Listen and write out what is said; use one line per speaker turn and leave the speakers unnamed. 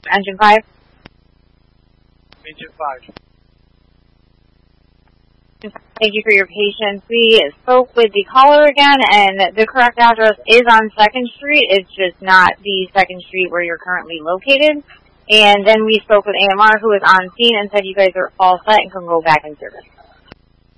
Engine 5?
Engine 5.
Thank you for your patience. We spoke with the caller again, and the correct address is on 2nd Street. It's just not the 2nd Street where you're currently located. And then we spoke with AMR, who was on scene, and said you guys are all set and can go back in service.